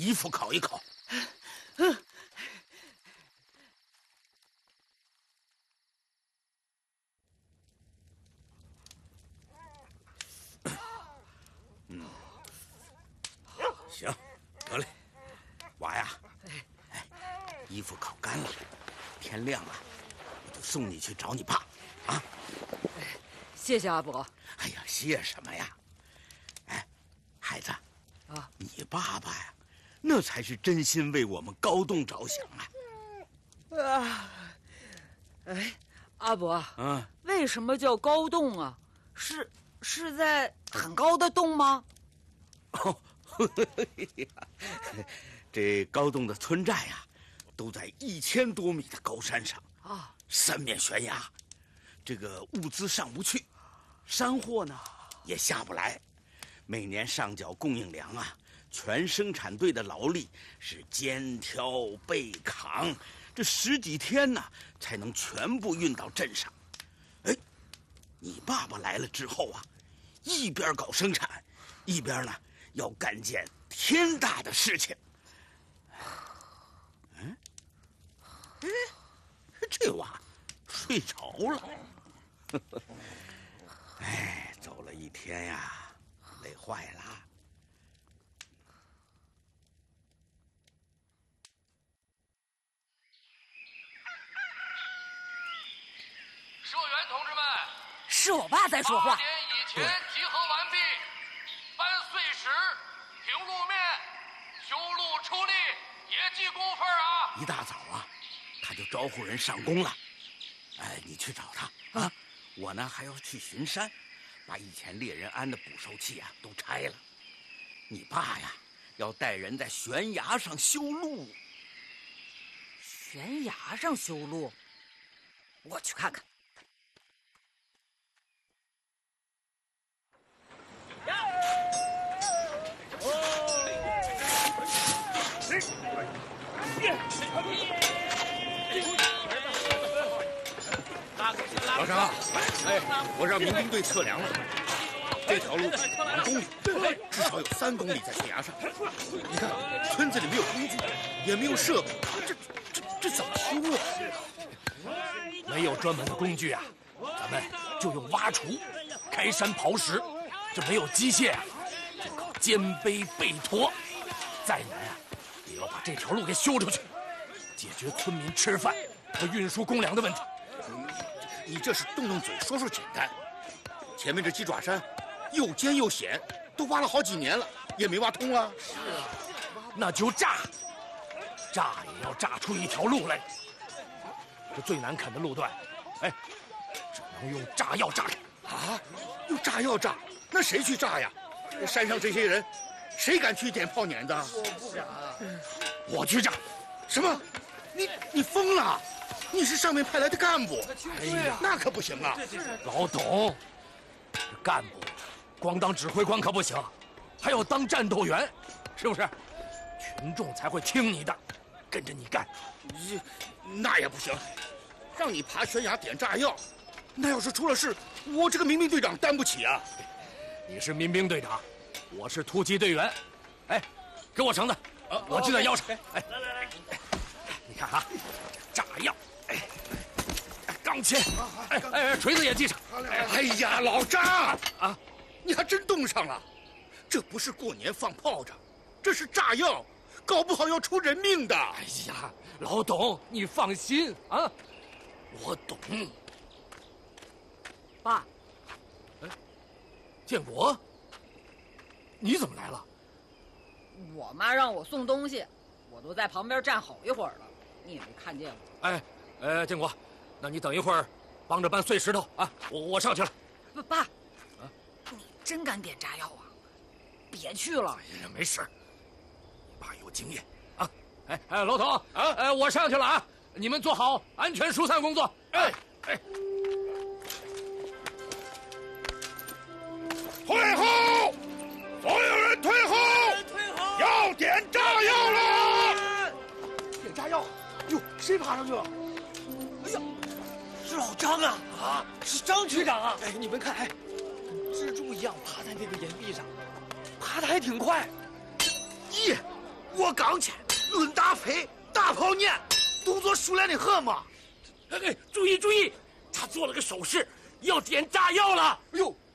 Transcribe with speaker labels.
Speaker 1: 衣服烤一烤。行，得嘞，娃呀，衣服烤干了，天亮了，我就送你去找你爸，啊！
Speaker 2: 谢谢阿伯。
Speaker 1: 哎呀，谢什么呀？哎，孩子，
Speaker 2: 啊，
Speaker 1: 你爸爸呀，那才是真心为我们高栋着想啊！
Speaker 2: 哎，阿伯，为什么叫高洞啊？是在很高的洞吗？
Speaker 1: 哦，这高栋的村寨呀，都在1000多米的高山上啊，三面悬崖，这个物资上不去，山货呢也下不来，每年上缴供应粮啊，全生产队的劳力是肩挑背扛，这10几天呢才能全部运到镇上。哎，你爸爸来了之后啊，一边搞生产，一边呢要干件天大的事情。这娃睡着了。哎，走了一天呀，累坏了。
Speaker 3: 社员同志们，
Speaker 2: 是我爸在说话。
Speaker 3: 8点以前集合完毕，搬碎石、平路面、修路出力，也记工分啊！
Speaker 1: 一大早啊，他就招呼人上工了。哎，你去找他啊！我呢还要去巡山，把以前猎人安的捕兽器啊都拆了。你爸呀，要带人在悬崖上修路。
Speaker 2: 悬崖上修路？我去看看。
Speaker 4: 老张，哎，我让民兵队测量了，这条路2公里，至少有3公里在悬崖上。你看，村子里没有工具，也没有设备，这怎么修啊？
Speaker 5: 没有专门的工具啊，咱们就用挖锄、开山刨石。这没有机械啊，就靠肩背背驮。再难啊，也要把这条路给修出去，解决村民吃饭和运输公粮的问题。
Speaker 4: 你这是动动嘴说说简单，前面这鸡爪山又尖又险，都挖了好几年了，也没挖通啊。
Speaker 5: 是啊，那就炸也要炸出一条路来。这最难啃的路段，哎，只能用炸药炸
Speaker 4: 啊！用炸药炸，那谁去炸呀？山上这些人，谁敢去点炮碾子？
Speaker 5: 我不敢，我去炸。
Speaker 4: 什么？你疯了？你是上面派来的干部，
Speaker 5: 哎呀，
Speaker 4: 那可不行啊！
Speaker 5: 老董，这干部光当指挥官可不行，还要当战斗员，是不是？群众才会听你的，跟着你干。
Speaker 4: 那也不行，让你爬悬崖点炸药，那要是出了事，我这个民兵队长担不起啊！
Speaker 5: 你是民兵队长，我是突击队员。哎，给我绳子，我系在腰上。哎，来，你看啊，炸药。钢钎，锤子也系上。
Speaker 4: 哎呀，老张啊，你还真动上了！这不是过年放炮仗，这是炸药，搞不好要出人命的。
Speaker 5: 哎呀，老董，你放心啊，我懂。
Speaker 2: 爸，
Speaker 5: 建国，你怎么来了？
Speaker 2: 我妈让我送东西，我都在旁边站好一会儿了，你也没看见我。
Speaker 5: 建国。那你等一会儿，帮着搬碎石头啊！我上去了。
Speaker 2: 爸，你真敢点炸药啊？别去了。
Speaker 5: 哎呀，没事，你爸有经验啊！老董啊，我上去了啊！你们做好安全疏散工作。
Speaker 4: 退后！所有人退后！要点炸药了！
Speaker 6: 点炸药！哟，谁爬上去了？哎呀！是老张啊！啊，是张局长啊！哎，你们看，跟蜘蛛一样爬在那个岩壁上，爬得还挺快。 我刚前抡大飞，大炮撵，动作熟练的很嘛。
Speaker 5: 哎，注意注意，他做了个手势，要点炸药了。
Speaker 6: 哎呦，